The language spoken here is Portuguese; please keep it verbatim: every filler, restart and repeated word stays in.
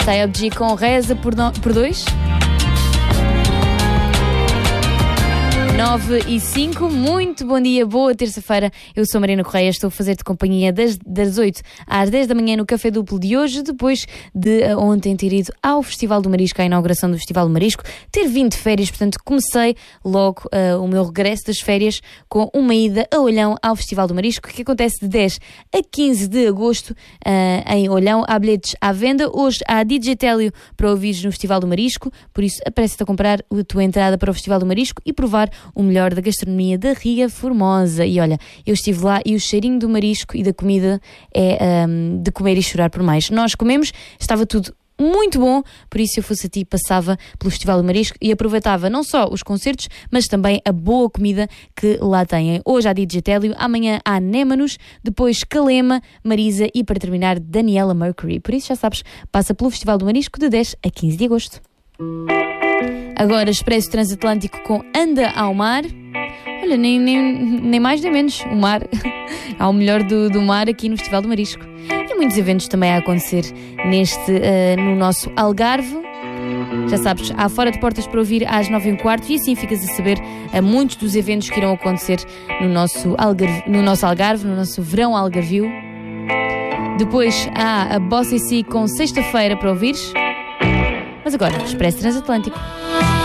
T I G com Reza por, no... por dois. nove e cinco, muito bom dia, boa terça-feira. Eu sou Marina Correia, estou a fazer-te companhia das, das oito às dez da manhã no Café Duplo de hoje, depois de uh, ontem ter ido ao Festival do Marisco, à inauguração do Festival do Marisco, ter vindo de férias, portanto comecei logo uh, o meu regresso das férias com uma ida a Olhão ao Festival do Marisco, que acontece de dez a quinze de agosto uh, em Olhão. Há bilhetes à venda, hoje há D J Télio para ouvires no Festival do Marisco, por isso apressa-te a comprar a tua entrada para o Festival do Marisco e provar o melhor da gastronomia da Ria Formosa. E olha, eu estive lá e o cheirinho do marisco e da comida é um, de comer e chorar por mais. Nós comemos, estava tudo muito bom, por isso se eu fosse a ti passava pelo Festival do Marisco e aproveitava não só os concertos, mas também a boa comida que lá têm. Hoje há D J Télio, amanhã há Némanos, depois Calema, Marisa e para terminar Daniela Mercury. Por isso já sabes, passa pelo Festival do Marisco de dez a quinze de agosto. Agora Expresso Transatlântico com Anda ao Mar. Olha, nem, nem, nem mais nem menos, o mar. Há o melhor do, do mar aqui no Festival do Marisco. E muitos eventos também a acontecer neste, uh, no nosso Algarve. Já sabes, há Fora de Portas para ouvir às nove e um quarto e assim ficas a saber a muitos dos eventos que irão acontecer no nosso Algarve, no nosso, Algarve, no nosso verão algarvio. Depois há a Bossa e Si com Sexta-feira para ouvires. Mas agora, Expresso Transatlântico.